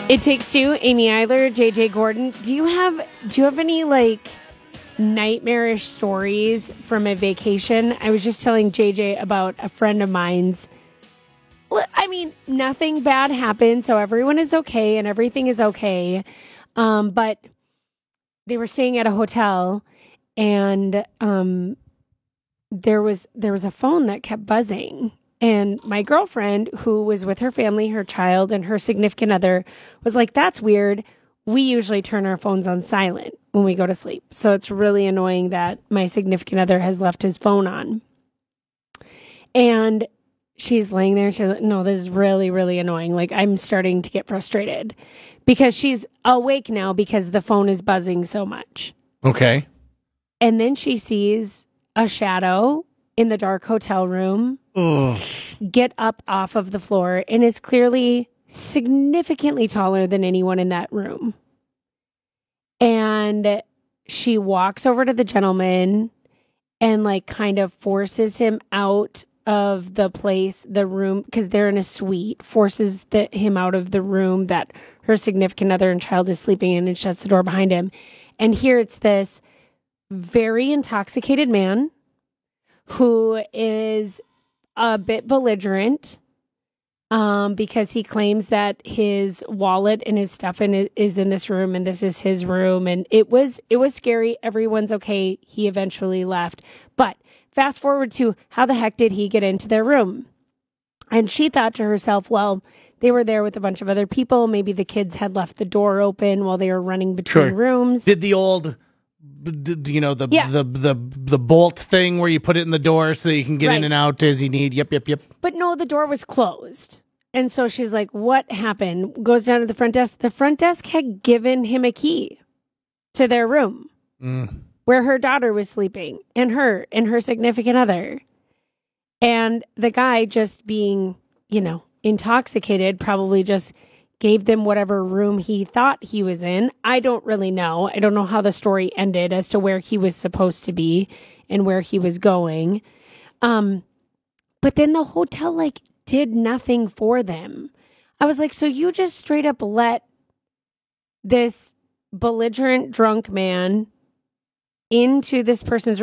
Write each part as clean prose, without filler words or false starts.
It Takes Two, Amy Eiler, JJ Gordon. Do you have any like nightmarish stories from a vacation? I was just telling JJ about a friend of mine's. I mean, nothing bad happened, so everyone is okay and everything is okay. But they were staying at a hotel, and there was a phone that kept buzzing. And my girlfriend, who was with her family, her child, and her significant other, was like, that's weird. We usually turn our phones on silent when we go to sleep. So it's really annoying that my significant other has left his phone on. And she's laying there. She's like, no, this is really, really annoying. Like, I'm starting to get frustrated because she's awake now because the phone is buzzing so much. Okay. And then she sees a shadow in the dark hotel room get up off of the floor and is clearly significantly taller than anyone in that room. And she walks over to the gentleman and like kind of forces him out of the place, the room, because they're in a suite, forces him out of the room that her significant other and child is sleeping in and shuts the door behind him. And here it's this very intoxicated man who is a bit belligerent because he claims that his wallet and his stuff is in this room and this is his room. And it was scary. Everyone's okay. He eventually left. But fast forward to how the heck did he get into their room? And she thought to herself, well, they were there with a bunch of other people. Maybe the kids had left the door open while they were running between rooms. Did the old... the bolt thing where you put it in the door so that you can get in and out as you need. Yep. But no, the door was closed. And so she's like, what happened? Goes down to the front desk. The front desk had given him a key to their room where her daughter was sleeping and her significant other. And the guy, just being, intoxicated, probably just gave them whatever room he thought he was in. I don't really know. I don't know how the story ended as to where he was supposed to be and where he was going. But then the hotel, did nothing for them. I was like, so you just straight up let this belligerent drunk man into this person's,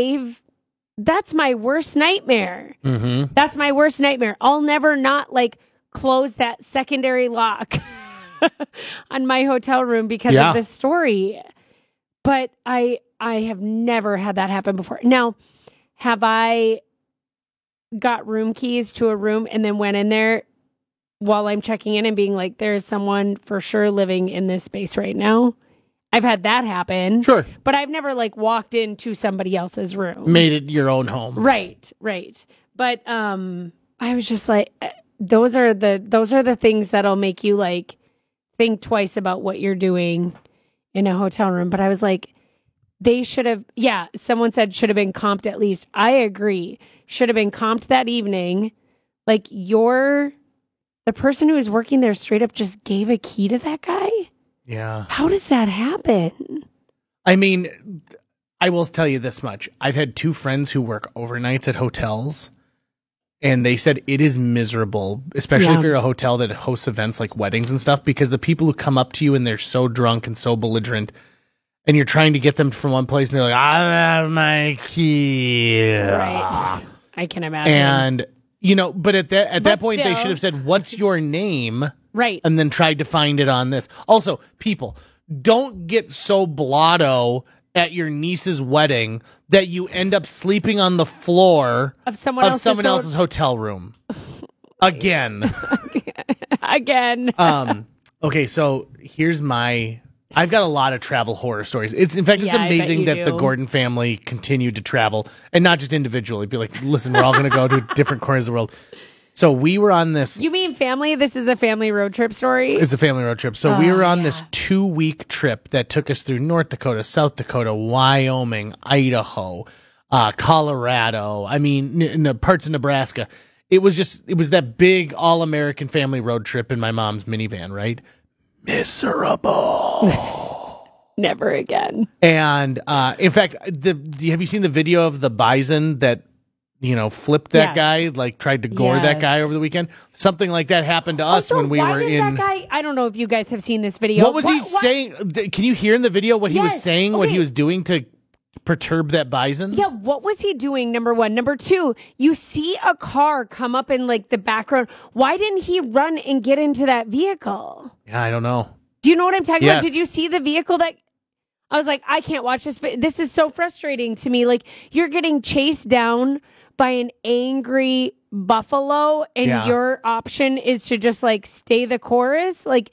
that's my worst nightmare. Mm-hmm. That's my worst nightmare. I'll never not, close that secondary lock on my hotel room because of this story. But I have never had that happen before. Now, have I got room keys to a room and then went in there while I'm checking in and being like, there's someone for sure living in this space right now? I've had that happen. Sure. But I've never walked into somebody else's room. Made it your own home. Right. But I was just like, those are the things that'll make you think twice about what you're doing in a hotel room. But I was like, they should have, someone said should have been comped at least. I agree. Should have been comped that evening. The person who was working there straight up just gave a key to that guy. Yeah. How does that happen? I mean, I will tell you this much. I've had two friends who work overnights at hotels. And they said it is miserable, especially if you're a hotel that hosts events like weddings and stuff, because the people who come up to you and they're so drunk and so belligerent, and you're trying to get them from one place, and they're like, I have my key. Right. I can imagine. And, but at that point, they should have said, what's your name? Right. And then tried to find it on this. Also, people, don't get so blotto at your niece's wedding that you end up sleeping on the floor of someone else's hotel room. Again. Again. Okay, so here's I've got a lot of travel horror stories. It's amazing that the Gordon family continued to travel, and not just individually. Be like, listen, we're all going to go to different corners of the world. So we were on this... You mean family? This is a family road trip story? It's a family road trip. So we were on this 2-week trip that took us through North Dakota, South Dakota, Wyoming, Idaho, Colorado. I mean, parts of Nebraska. It was that big all-American family road trip in my mom's minivan, right? Miserable. Never again. And in fact, have you seen the video of the bison that flipped that guy, like tried to gore that guy over the weekend. Something like that happened to us when we were in. That guy, I don't know if you guys have seen this video. What was he saying? Can you hear in the video what he was saying, what he was doing to perturb that bison? Yeah, what was he doing, number one? Number two, you see a car come up in like the background. Why didn't he run and get into that vehicle? Yeah, I don't know. Do you know what I'm talking about? Did you see the vehicle that... I was like, I can't watch this. But this is so frustrating to me. Like, you're getting chased down by an angry buffalo, and your option is to just, like, stay the course? Like,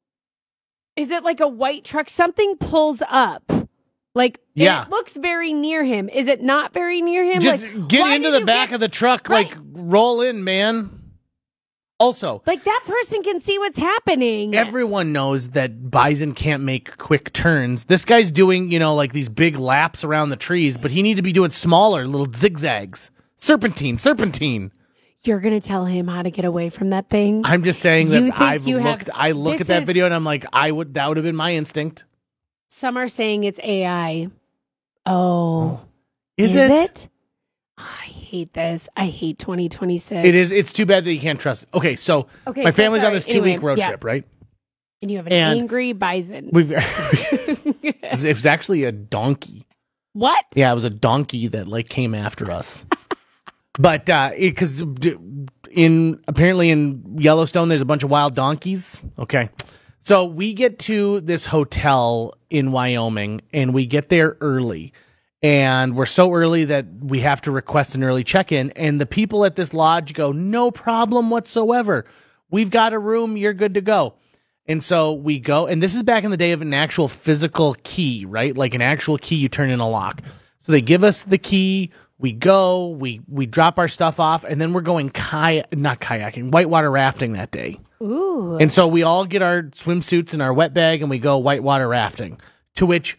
is it like a white truck? Something pulls up. Like, it looks very near him. Is it not very near him? Just get into the back of the truck, like, roll in, man. Also, like, that person can see what's happening. Everyone knows that bison can't make quick turns. This guy's doing, like these big laps around the trees, but he needed to be doing smaller little zigzags. Serpentine. You're going to tell him how to get away from that thing? I'm just saying that I look at that video and I'm like, that would have been my instinct. Some are saying it's AI. Oh. Is it? I hate this. I hate 2026. It is. It's too bad that you can't trust it. Okay, so my family's on this 2-week road trip, right? And you have an angry bison. It was actually a donkey. What? Yeah, it was a donkey that came after us. But because apparently in Yellowstone there's a bunch of wild donkeys. Okay, so we get to this hotel in Wyoming and we get there early. And we're so early that we have to request an early check-in. And the people at this lodge go, no problem whatsoever. We've got a room. You're good to go. And so we go. And this is back in the day of an actual physical key, right? Like an actual key you turn in a lock. So they give us the key. We go. We drop our stuff off. And then we're going not kayaking, whitewater rafting that day. Ooh. And so we all get our swimsuits and our wet bag and we go whitewater rafting. To which...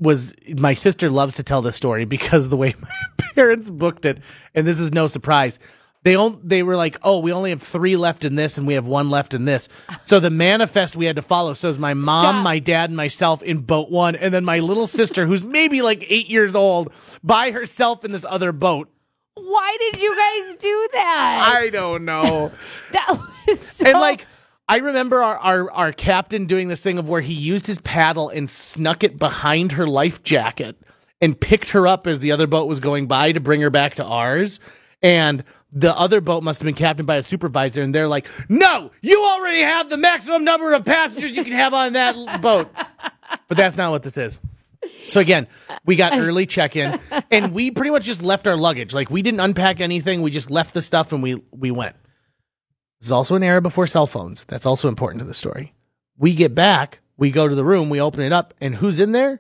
my sister loves to tell this story because the way my parents booked it, and this is no surprise, they were like, oh, we only have 3 left in this and we have 1 left in this. So the manifest we had to follow. So it was my mom, my dad, and myself in boat 1, and then my little sister, who's maybe like 8 years old, by herself in this other boat. Why did you guys do that? I don't know. That was so... And I remember our captain doing this thing of where he used his paddle and snuck it behind her life jacket and picked her up as the other boat was going by to bring her back to ours. And the other boat must have been captained by a supervisor, and they're like, no, you already have the maximum number of passengers you can have on that boat. But that's not what this is. So again, we got early check-in, and we pretty much just left our luggage. Like, we didn't unpack anything. We just left the stuff, and we went. This is also an era before cell phones. That's also important to the story. We get back, we go to the room, we open it up, and who's in there?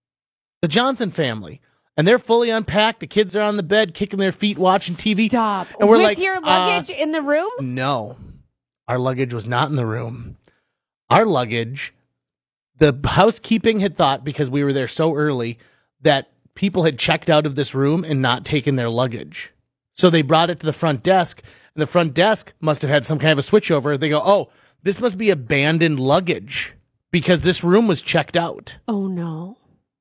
The Johnson family. And they're fully unpacked. The kids are on the bed, kicking their feet, watching TV. Stop. And we're With your luggage in the room? No. Our luggage was not in the room. Our luggage, the housekeeping had thought, because we were there so early, that people had checked out of this room and not taken their luggage. So they brought it to the front desk, and the front desk must have had some kind of a switchover. They go, oh, this must be abandoned luggage because this room was checked out. Oh, no.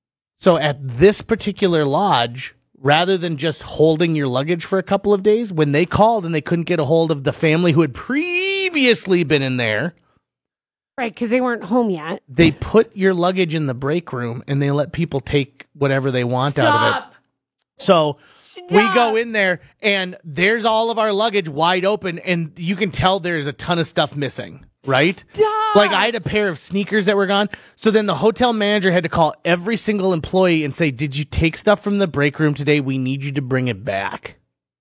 So at this particular lodge, rather than just holding your luggage for a couple of days, when they called and they couldn't get a hold of the family who had previously been in there. Right, because they weren't home yet. They put your luggage in the break room, and they let people take whatever they want out of it. So... we go in there, and there's all of our luggage wide open, and you can tell there's a ton of stuff missing, right? Stop. Like, I had a pair of sneakers that were gone. So then the hotel manager had to call every single employee and say, did you take stuff from the break room today? We need you to bring it back.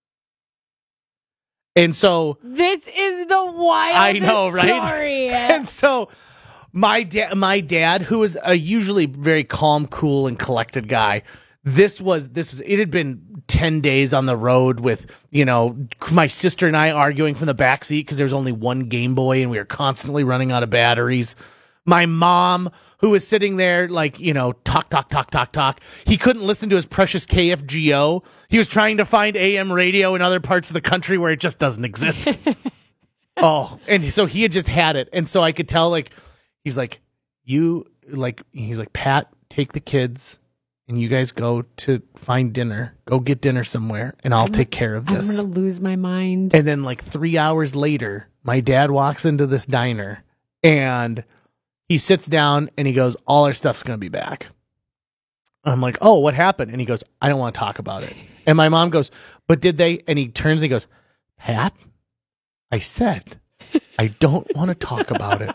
And so... this is the wildest story. And so... my dad, who is a usually very calm, cool, and collected guy... it had been 10 days on the road with, my sister and I arguing from the back seat because there was only one Game Boy and we were constantly running out of batteries. My mom, who was sitting there talk. He couldn't listen to his precious KFGO. He was trying to find AM radio in other parts of the country where it just doesn't exist. And so he had just had it. And so I could tell, he's like, Pat, take the kids. and you guys go to find dinner. Go get dinner somewhere, and I'll take care of this. I'm going to lose my mind. And then like 3 hours later, my dad walks into this diner, and he sits down, and he goes, all our stuff's going to be back. I'm like, oh, what happened? And he goes, I don't want to talk about it. And my mom goes, but did they? And he turns and he goes, Pat, I said, I don't want to talk about it.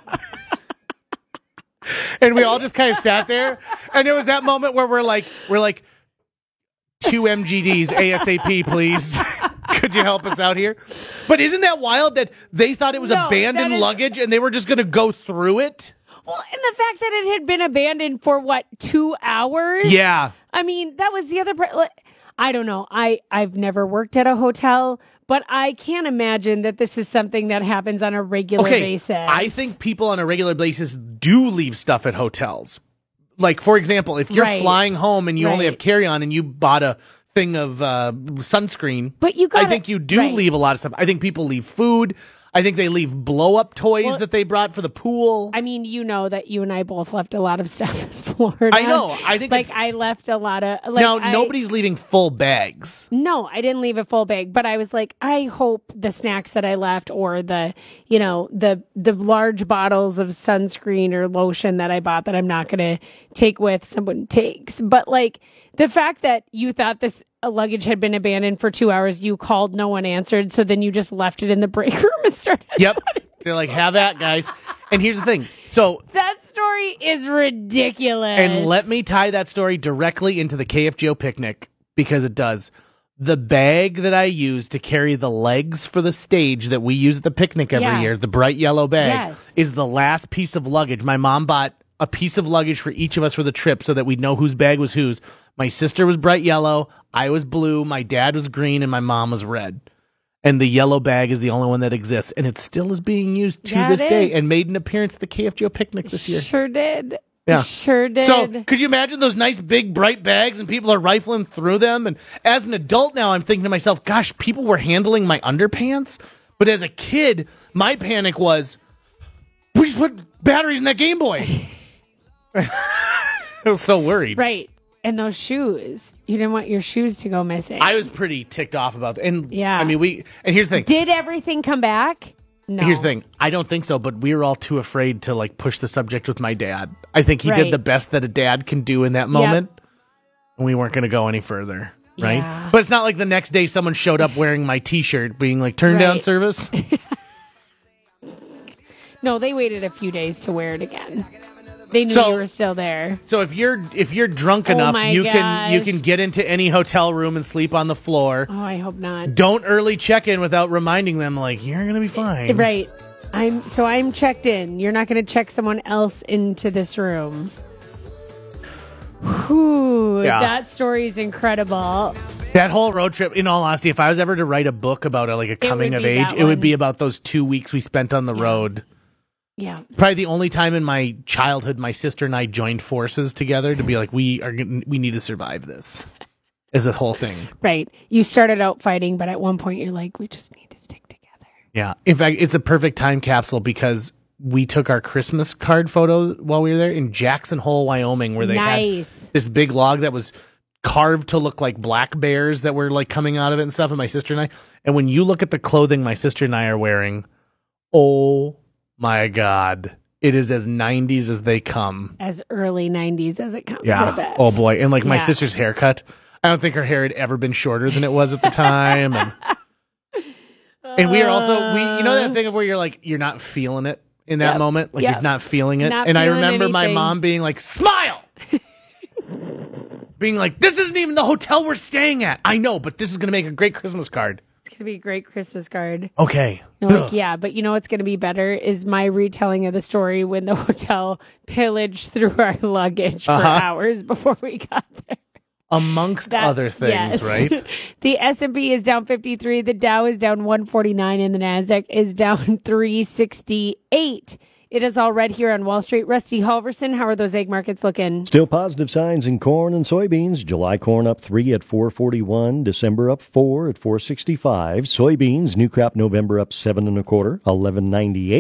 And we all just kind of sat there. And it was that moment where we're like, 2 MGDs ASAP, please. Could you help us out here? But isn't that wild that they thought it was abandoned luggage and they were just going to go through it? Well, and the fact that it had been abandoned for, 2 hours? Yeah. I mean, that was the other part. I don't know. I've never worked at a hotel, but I can't imagine that this is something that happens on a regular basis. I think people on a regular basis do leave stuff at hotels. Like, for example, if you're flying home and you only have carry-on and you bought a thing of sunscreen, I think you do leave a lot of stuff. I think people leave food. I think they leave blow-up toys that they brought for the pool. I mean, you know that you and I both left a lot of stuff in Florida. I know. I think I left a lot of... nobody's leaving full bags. No, I didn't leave a full bag, but I was like, I hope the snacks that I left or the large bottles of sunscreen or lotion that I bought that I'm not going to take with, someone takes. But the fact that you thought this luggage had been abandoned for 2 hours, you called, no one answered, so then you just left it in the break room and started. Yep. They're like, have that, guys. And here's the thing. So that story is ridiculous. And let me tie that story directly into the KFGO picnic, because it does. The bag that I use to carry the legs for the stage that we use at the picnic every year, the bright yellow bag, is the last piece of luggage. My mom bought a piece of luggage for each of us for the trip so that we'd know whose bag was whose. My sister was bright yellow, I was blue, my dad was green, and my mom was red. And the yellow bag is the only one that exists, and it still is being used to this day and made an appearance at the KFGO picnic this year. Sure did. Yeah. Sure did. So could you imagine those nice big bright bags and people are rifling through them? And as an adult now, I'm thinking to myself, gosh, people were handling my underpants. But as a kid, my panic was, we just put batteries in that Game Boy. I was so worried. Right. And those shoes. You didn't want your shoes to go missing. I was pretty ticked off about that. And yeah. I mean, and here's the thing. Did everything come back? No. Here's the thing. I don't think so, but we were all too afraid to push the subject with my dad. I think he did the best that a dad can do in that moment. Yep. And we weren't going to go any further. Right? Yeah. But it's not like the next day someone showed up wearing my T-shirt being like, turn down service. No, they waited a few days to wear it again. They knew you were still there. So if you're drunk enough, you can get into any hotel room and sleep on the floor. Oh, I hope not. Don't early check in without reminding them, you're gonna be fine. Right. I'm checked in. You're not gonna check someone else into this room. Whew, that story is incredible. That whole road trip, in all honesty, if I was ever to write a book about a coming of age, it would be about those 2 weeks we spent on the road. Yeah. Probably the only time in my childhood my sister and I joined forces together to be like, we need to survive this as a whole thing. Right. You started out fighting, but at one point you're like, we just need to stick together. Yeah. In fact, it's a perfect time capsule because we took our Christmas card photo while we were there in Jackson Hole, Wyoming, where they had this big log that was carved to look like black bears that were coming out of it and stuff, and my sister and I. And when you look at the clothing my sister and I are wearing, oh my God, it is as 90s as they come. As early 90s as it comes. Yeah. Oh boy. And my sister's haircut, I don't think her hair had ever been shorter than it was at the time. And we are also, you know that thing of where you're not feeling it in that moment? You're not feeling it. I remember my mom being like, smile! Being like, this isn't even the hotel we're staying at. I know, but this is going to make a great Christmas card. It's going to be a great Christmas card. Okay. But you know what's going to be better is my retelling of the story when the hotel pillaged through our luggage for hours before we got there. Amongst other things, right? The S&P is down 53, the Dow is down 149, and the NASDAQ is down 368. It is all red here on Wall Street. Rusty Halverson, how are those egg markets looking? Still positive signs in corn and soybeans. July corn up 3 at 441. December up 4 at 465. Soybeans, new crop November up 7 1/4, 1198.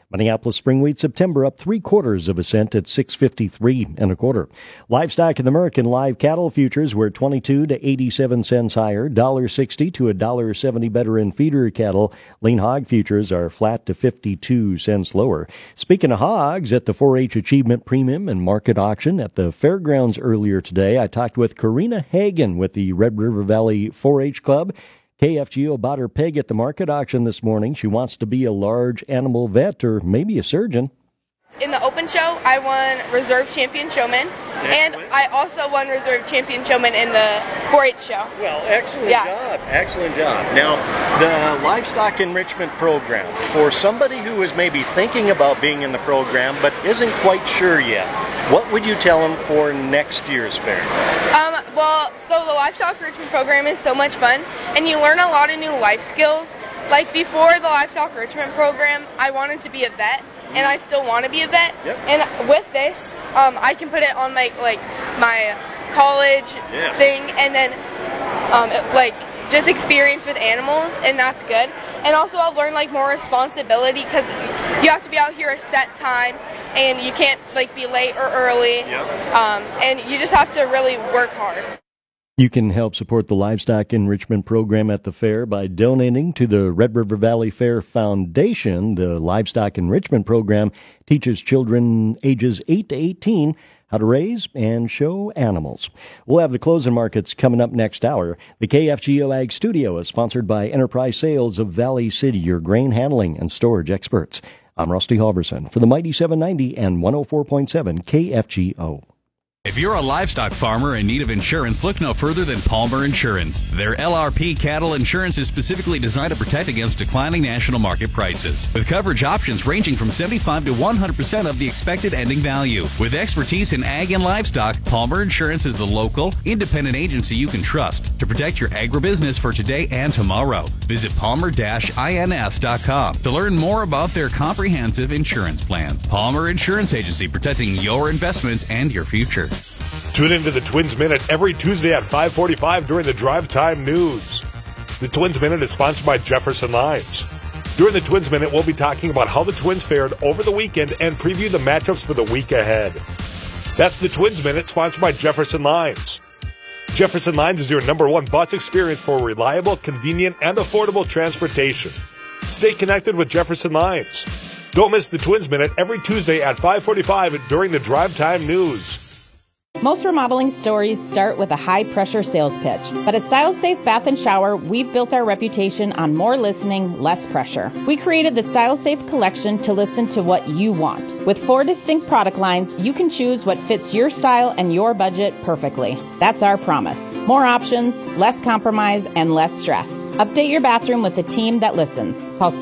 Minneapolis spring wheat September up 3/4 cent at 6.53 1/4. Livestock in the American live cattle futures were 22 to 87 cents higher, $1.60 to $1.70 better in feeder cattle. Lean hog futures are flat to 52 cents lower. Speaking of hogs, at the 4-H Achievement Premium and Market Auction at the fairgrounds earlier today, I talked with Karina Hagen with the Red River Valley 4-H Club. KFGO bought her pig at the market auction this morning. She wants to be a large animal vet or maybe a surgeon. In the open show, I won Reserve Champion Showman, and I also won Reserve Champion Showman in the 4-H show. Well, excellent job. Excellent job. Now, the Livestock Enrichment Program, for somebody who is maybe thinking about being in the program but isn't quite sure yet, what would you tell them for next year's fair? So the Livestock Enrichment Program is so much fun, and you learn a lot of new life skills. Like before the Livestock Enrichment Program, I wanted to be a vet, and I still want to be a vet. Yep. And with this, I can put it on my college thing, and then just experience with animals, and that's good. And also I'll learn more responsibility, because you have to be out here a set time, and you can't be late or early. Yep. And you just have to really work hard. You can help support the Livestock Enrichment Program at the fair by donating to the Red River Valley Fair Foundation. The Livestock Enrichment Program teaches children ages 8 to 18 how to raise and show animals. We'll have the closing markets coming up next hour. The KFGO Ag Studio is sponsored by Enterprise Sales of Valley City, your grain handling and storage experts. I'm Rusty Halverson for the Mighty 790 and 104.7 KFGO. If you're a livestock farmer in need of insurance, look no further than Palmer Insurance. Their LRP cattle insurance is specifically designed to protect against declining national market prices, with coverage options ranging from 75 to 100% of the expected ending value. With expertise in ag and livestock, Palmer Insurance is the local, independent agency you can trust to protect your agribusiness for today and tomorrow. Visit palmer-ins.com to learn more about their comprehensive insurance plans. Palmer Insurance Agency, protecting your investments and your future. Tune into the Twins Minute every Tuesday at 5:45 during the Drive Time News. The Twins Minute is sponsored by Jefferson Limes. During the Twins Minute, we'll be talking about how the Twins fared over the weekend and preview the matchups for the week ahead. That's the Twins Minute, sponsored by Jefferson Limes. Jefferson Limes is your #1 bus experience for reliable, convenient, and affordable transportation. Stay connected with Jefferson Limes. Don't miss the Twins Minute every Tuesday at 5:45 during the Drive Time News. Most remodeling stories start with a high-pressure sales pitch. But at Style Safe Bath & Shower, we've built our reputation on more listening, less pressure. We created the Style Safe collection to listen to what you want. With 4 distinct product lines, you can choose what fits your style and your budget perfectly. That's our promise. More options, less compromise, and less stress. Update your bathroom with a team that listens. Call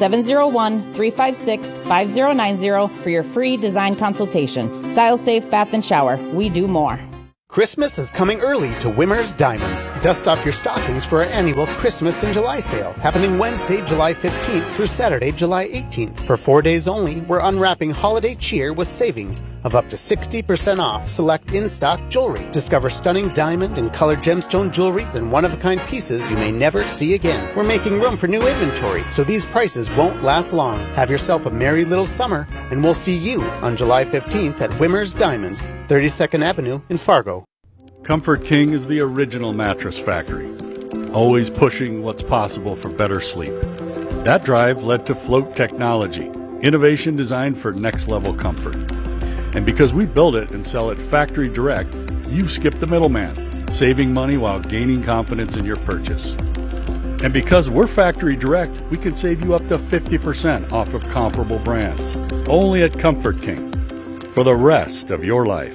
701-356-5090 for your free design consultation. Style Safe Bath & Shower. We do more. Christmas is coming early to Wimmer's Diamonds. Dust off your stockings for our annual Christmas in July sale, happening Wednesday, July 15th through Saturday, July 18th. For 4 days only, we're unwrapping holiday cheer with savings of up to 60% off select in-stock jewelry. Discover stunning diamond and colored gemstone jewelry and one-of-a-kind pieces you may never see again. We're making room for new inventory, so these prices won't last long. Have yourself a merry little summer, and we'll see you on July 15th at Wimmer's Diamonds, 32nd Avenue in Fargo. Comfort King is the original mattress factory, always pushing what's possible for better sleep. That drive led to Float Technology, innovation designed for next-level comfort. And because we build it and sell it factory direct, you skip the middleman, saving money while gaining confidence in your purchase. And because we're factory direct, we can save you up to 50% off of comparable brands, only at Comfort King, for the rest of your life.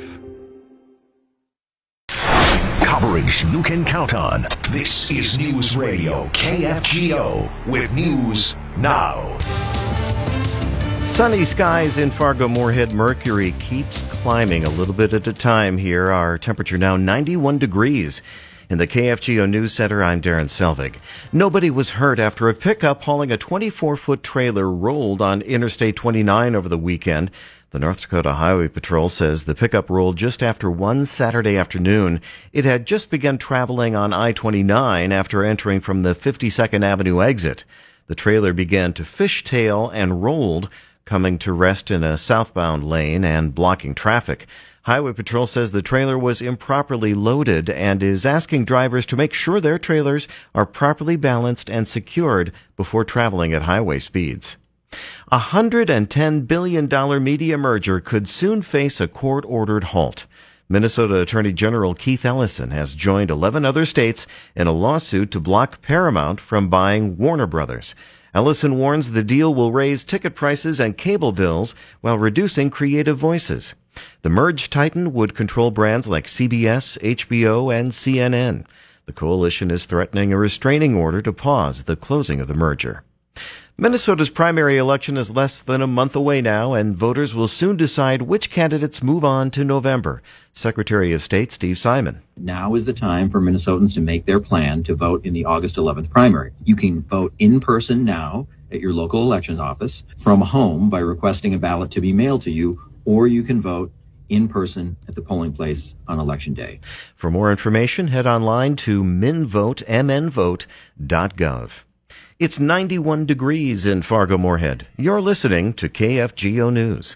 Coverage you can count on. This is News Radio KFGO with News Now. Sunny skies in Fargo-Moorhead. Mercury keeps climbing a little bit at a time here. Our temperature now 91 degrees. In the KFGO News Center, I'm Darren Selvig. Nobody was hurt after a pickup hauling a 24-foot trailer rolled on Interstate 29 over the weekend. The North Dakota Highway Patrol says the pickup rolled just after 1 Saturday afternoon. It had just begun traveling on I-29 after entering from the 52nd Avenue exit. The trailer began to fishtail and rolled. coming to rest in a southbound lane and blocking traffic. Highway Patrol says the trailer was improperly loaded and is asking drivers to make sure their trailers are properly balanced and secured before traveling at highway speeds. A $110 billion media merger could soon face a court-ordered halt. Minnesota Attorney General Keith Ellison has joined 11 other states in a lawsuit to block Paramount from buying Warner Brothers. Ellison warns the deal will raise ticket prices and cable bills while reducing creative voices. The merged titan would control brands like CBS, HBO, and CNN. The coalition is threatening a restraining order to pause the closing of the merger. Minnesota's primary election is less than a month away now, and voters will soon decide which candidates move on to November. Secretary of State Steve Simon. Now is the time for Minnesotans to make their plan to vote in the August 11th primary. You can vote in person now at your local elections office, from home by requesting a ballot to be mailed to you, or you can vote in person at the polling place on Election Day. For more information, head online to mnvote.gov. It's 91 degrees in Fargo-Moorhead. You're listening to KFGO News.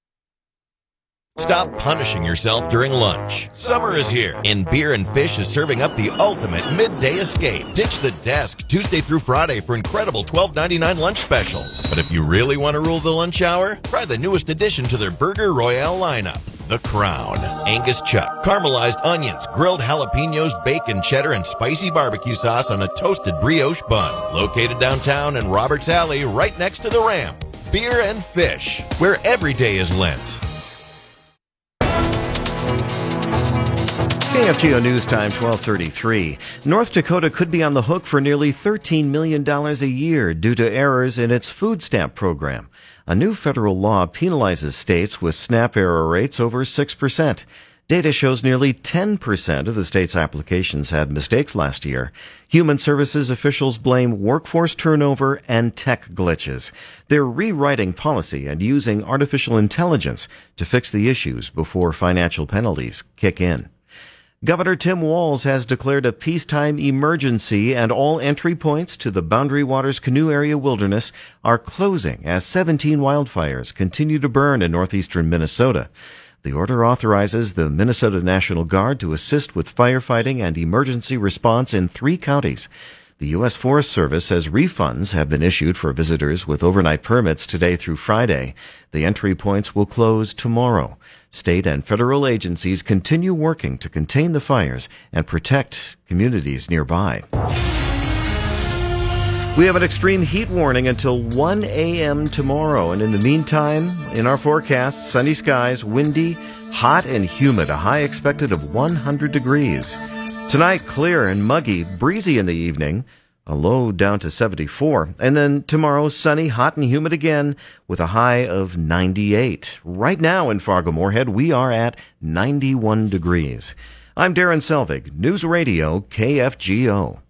Stop punishing yourself during lunch. Summer is here, and Beer and Fish is serving up the ultimate midday escape. Ditch the desk Tuesday through Friday for incredible $12.99 lunch specials. But if you really want to rule the lunch hour, try the newest addition to their Burger Royale lineup, The Crown. Angus chuck, caramelized onions, grilled jalapenos, bacon, cheddar, and spicy barbecue sauce on a toasted brioche bun. Located downtown in Roberts Alley, right next to the ramp. Beer and Fish, where every day is Lent. KFGO News Time, 12:33. North Dakota could be on the hook for nearly $13 million a year due to errors in its food stamp program. A new federal law penalizes states with SNAP error rates over 6%. Data shows nearly 10% of the state's applications had mistakes last year. Human Services officials blame workforce turnover and tech glitches. They're rewriting policy and using artificial intelligence to fix the issues before financial penalties kick in. Governor Tim Walz has declared a peacetime emergency, and all entry points to the Boundary Waters Canoe Area Wilderness are closing as 17 wildfires continue to burn in northeastern Minnesota. The order authorizes the Minnesota National Guard to assist with firefighting and emergency response in 3 counties. The U.S. Forest Service says refunds have been issued for visitors with overnight permits today through Friday. The entry points will close tomorrow. State and federal agencies continue working to contain the fires and protect communities nearby. We have an extreme heat warning until 1 a.m. tomorrow, and in the meantime, in our forecast, sunny skies, windy, hot and humid, a high expected of 100 degrees. Tonight, clear and muggy, breezy in the evening, a low down to 74. And then tomorrow, sunny, hot and humid again with a high of 98. Right now in Fargo-Moorhead, we are at 91 degrees. I'm Darren Selvig, News Radio KFGO.